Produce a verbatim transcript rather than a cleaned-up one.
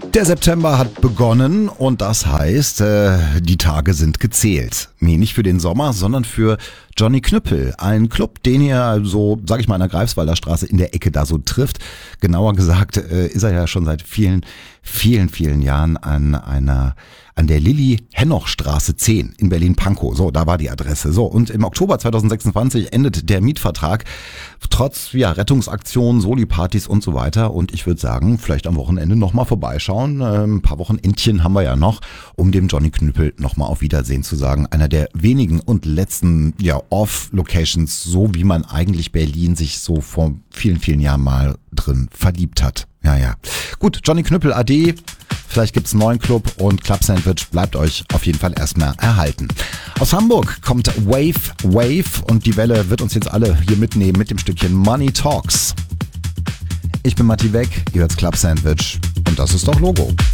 Der September hat begonnen und das heißt, äh, die Tage sind gezählt. Nee, nicht für den Sommer, sondern für Johnny Knüppel. Ein Club, den ihr so, sag ich mal, an der Greifswalder Straße in der Ecke da so trifft. Genauer gesagt äh, ist er ja schon seit vielen, vielen, vielen Jahren an einer an der Lilli-Henoch-Straße zehn in Berlin-Pankow. So, da war die Adresse. So, und im Oktober zweitausendsechsundzwanzig endet der Mietvertrag. Trotz ja, Rettungsaktionen, Soli-Partys und so weiter. Und ich würde sagen, vielleicht am Wochenende nochmal vorbeischauen. Äh, ein paar Wochenendchen haben wir ja noch, um dem Johnny Knüppel nochmal auf Wiedersehen zu sagen. Einer der wenigen und letzten ja, Off-Locations, so wie man eigentlich Berlin sich so vor vielen, vielen Jahren mal drin verliebt hat. Ja, ja. Gut, Johnny Knüppel A D. Vielleicht gibt's einen neuen Club und Club Sandwich bleibt euch auf jeden Fall erstmal erhalten. Aus Hamburg kommt Wave Wave und die Welle wird uns jetzt alle hier mitnehmen mit dem Stückchen Money Talks. Ich bin Matti Weck, ihr hört's Club Sandwich und das ist doch Logo.